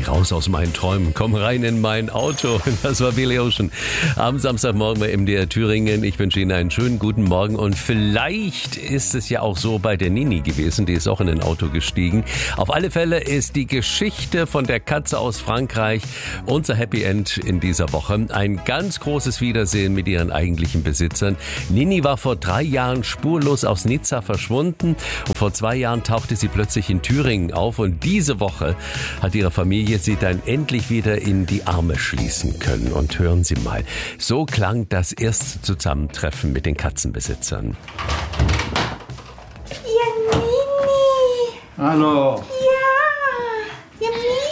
raus aus meinen Träumen, komm rein in mein Auto. Das war Billy Ocean am Samstagmorgen bei MDR Thüringen. Ich wünsche Ihnen einen schönen guten Morgen und vielleicht ist es ja auch so bei der Nini gewesen, die ist auch in ein Auto gestiegen. Auf alle Fälle ist die Geschichte von der Katze aus Frankreich unser Happy End in dieser Woche. Ein ganz großes Wiedersehen mit ihren eigentlichen Besitzern. Nini war vor 3 Jahren spurlos aus Nizza verschwunden und vor 2 Jahren tauchte sie plötzlich in Thüringen auf und diese Woche hat ihre Familie sie dann endlich wieder in die Arme schließen können. Und hören Sie mal, so klang das erste Zusammentreffen mit den Katzenbesitzern. Ja, Nini. Hallo. Ja,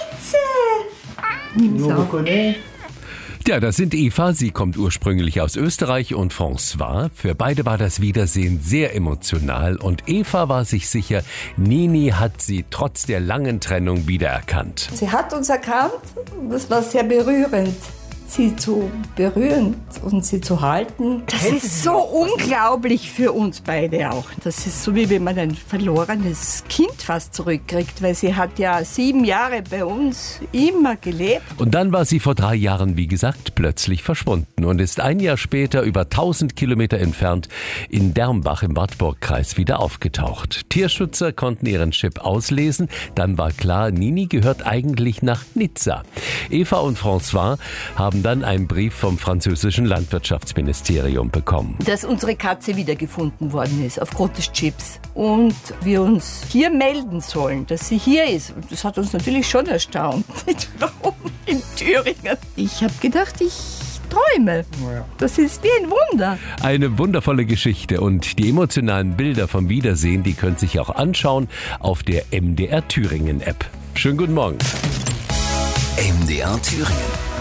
Mieze. Nimm's auf. Ja, das sind Eva, sie kommt ursprünglich aus Österreich, und François. Für beide war das Wiedersehen sehr emotional und Eva war sich sicher, Nini hat sie trotz der langen Trennung wiedererkannt. Sie hat uns erkannt, das war sehr berührend. Sie zu berühren und sie zu halten. Das ist so unglaublich für uns beide auch. Das ist so, wie wenn man ein verlorenes Kind fast zurückkriegt, weil sie hat ja 7 Jahre bei uns immer gelebt. Und dann war sie vor 3 Jahren, wie gesagt, plötzlich verschwunden und ist 1 Jahr später über 1000 Kilometer entfernt in Dermbach im Wartburgkreis wieder aufgetaucht. Tierschützer konnten ihren Chip auslesen. Dann war klar, Nini gehört eigentlich nach Nizza. Eva und François haben dann einen Brief vom französischen Landwirtschaftsministerium bekommen. Dass unsere Katze wiedergefunden worden ist, aufgrund des Chips. Und wir uns hier melden sollen, dass sie hier ist. Und das hat uns natürlich schon erstaunt. Warum in Thüringen? Ich habe gedacht, ich träume. Das ist wie ein Wunder. Eine wundervolle Geschichte und die emotionalen Bilder vom Wiedersehen, die können Sie sich auch anschauen auf der MDR Thüringen App. Schönen guten Morgen. MDR Thüringen.